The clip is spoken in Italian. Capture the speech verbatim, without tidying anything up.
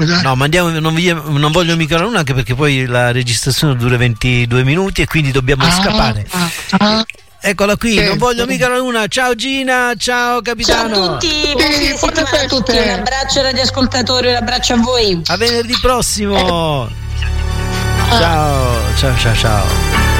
scusa. No, mandiamo, non, vi, non voglio mica la luna, anche perché poi la registrazione dura ventidue minuti e quindi dobbiamo ah, scappare. Ah, Eccola qui, sì. non voglio mica la luna. Ciao Gina, ciao capitano. Ciao a tutti, buon fine Sì, settimana a tutti. Un abbraccio ai radioascoltatori, un abbraccio a voi. A venerdì prossimo. Ciao, ciao, ciao, ciao.